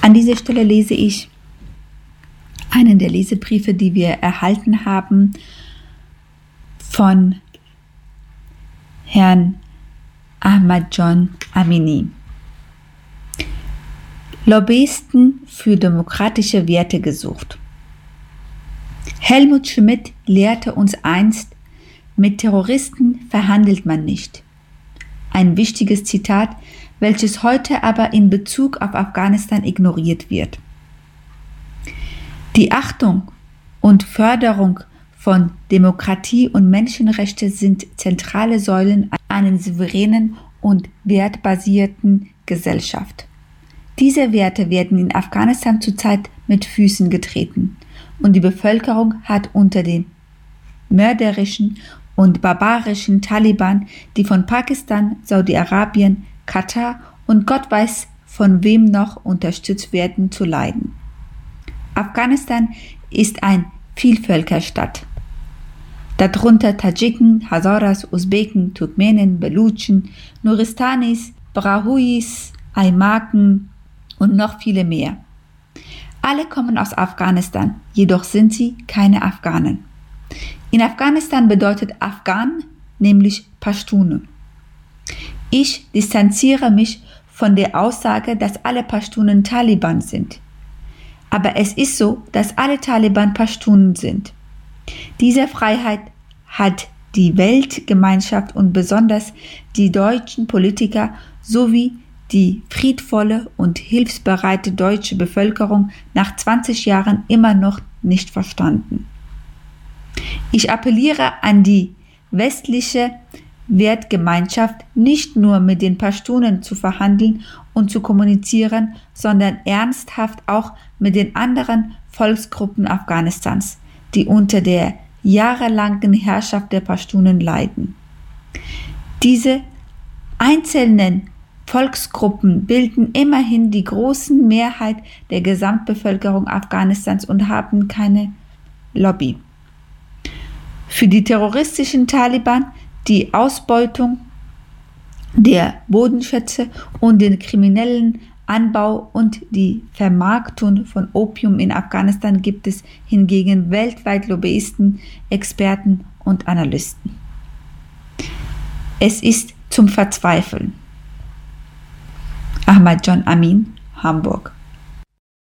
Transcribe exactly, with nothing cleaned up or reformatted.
An dieser Stelle lese ich einen der Lesebriefe, die wir erhalten haben von Herrn Ahmadjon Amini. Lobbyisten für demokratische Werte gesucht. Helmut Schmidt lehrte uns einst, mit Terroristen verhandelt man nicht. Ein wichtiges Zitat, welches heute aber in Bezug auf Afghanistan ignoriert wird. Die Achtung und Förderung von Demokratie und Menschenrechte sind zentrale Säulen einer souveränen und wertbasierten Gesellschaft. Diese Werte werden in Afghanistan zurzeit mit Füßen getreten und die Bevölkerung hat unter den mörderischen und barbarischen Taliban, die von Pakistan, Saudi-Arabien, Katar und Gott weiß von wem noch unterstützt werden, zu leiden. Afghanistan ist ein Vielvölkerstaat. Darunter Tadschiken, Hazaras, Usbeken, Turkmenen, Belutschen, Nuristanis, Brahuis, Aimaken und noch viele mehr. Alle kommen aus Afghanistan, jedoch sind sie keine Afghanen. In Afghanistan bedeutet Afghan nämlich Pashtune. Ich distanziere mich von der Aussage, dass alle Pashtunen Taliban sind. Aber es ist so, dass alle Taliban Pashtunen sind. Diese Freiheit hat die Weltgemeinschaft und besonders die deutschen Politiker sowie die friedvolle und hilfsbereite deutsche Bevölkerung nach zwanzig Jahren immer noch nicht verstanden. Ich appelliere an die westliche Wertgemeinschaft, nicht nur mit den Pashtunen zu verhandeln und zu kommunizieren, sondern ernsthaft auch mit den anderen Volksgruppen Afghanistans, die unter der jahrelangen Herrschaft der Pashtunen leiden. Diese einzelnen Volksgruppen bilden immerhin die große Mehrheit der Gesamtbevölkerung Afghanistans und haben keine Lobby. Für die terroristischen Taliban die Ausbeutung der Bodenschätze und den kriminellen Anbau und die Vermarktung von Opium in Afghanistan gibt es hingegen weltweit Lobbyisten, Experten und Analysten. Es ist zum Verzweifeln. Ahmadjon Amin, Hamburg.